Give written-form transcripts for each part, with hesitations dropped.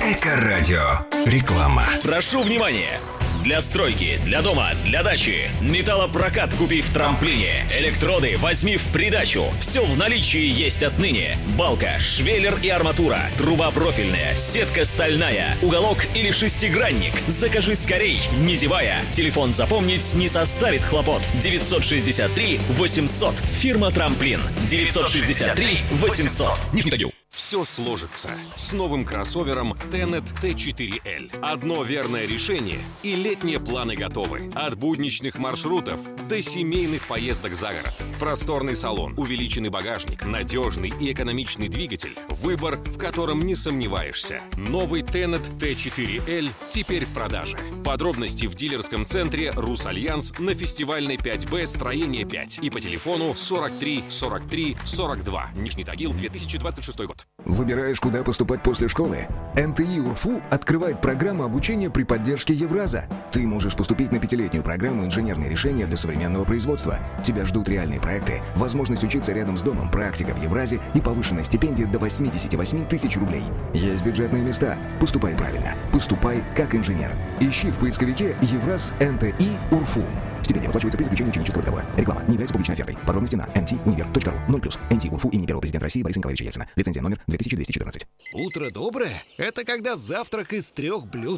Эко-радио. Реклама. Прошу внимания! Для стройки, для дома, для дачи. Металлопрокат купи в трамплине. Электроды возьми в придачу. Все в наличии есть отныне. Балка, швеллер и арматура. Труба профильная, сетка стальная. Уголок или шестигранник. Закажи скорей, не зевая. Телефон запомнить не составит хлопот. 963 800. Фирма Трамплин. 963 800. Нижний Тагил. Все сложится с новым кроссовером Tenet T4L. Одно верное решение, и летние планы готовы. От будничных маршрутов до семейных поездок за город. Просторный салон, увеличенный багажник, надежный и экономичный двигатель. Выбор, в котором не сомневаешься. Новый Tenet T4L теперь в продаже. Подробности в дилерском центре «Русальянс» на фестивальной 5Б строение 5 и по телефону 43 43 42. Нижний Тагил, 2026 год. Выбираешь, куда поступать после школы? НТИ УРФУ открывает программу обучения при поддержке Евраза. Ты можешь поступить на 5-летнюю программу «Инженерные решения для современного производства». Тебя ждут реальные проекты, возможность учиться рядом с домом, практика в Евразе и повышенная стипендия до 88 тысяч рублей. Есть бюджетные места. Поступай правильно. Поступай как инженер. Ищи в поисковике «Евраз НТИ УРФУ». Стипендия выплачивается при заключении ученического договора. Реклама не является публичной офертой. Подробности на ntuniver.ru. 0+. НТИ УРФУ имени первого президента России Бориса Николаевича Ельцина. Лицензия номер 2214. Утро доброе – это когда завтрак из 3 блюд.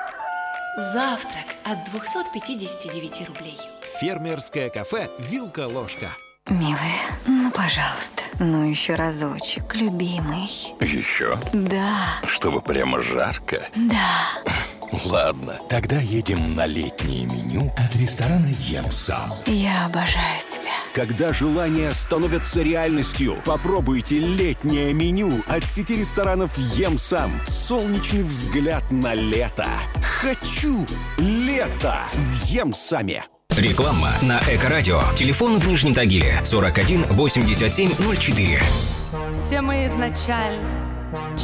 Завтрак от 259 рублей. Фермерское кафе «Вилка-ложка». Милая, ну, пожалуйста, ну еще разочек, любимый. Еще? Да. Чтобы прямо жарко? Да. Ладно, тогда едем на летнее меню от ресторана «Емсам». Я обожаю тебя. Когда желания становятся реальностью, попробуйте летнее меню от сети ресторанов «Емсам». Солнечный взгляд на лето. Хочу лето в «Емсаме». Реклама на Эко-радио. Телефон в Нижнем Тагиле 41 87 04. Все мы изначально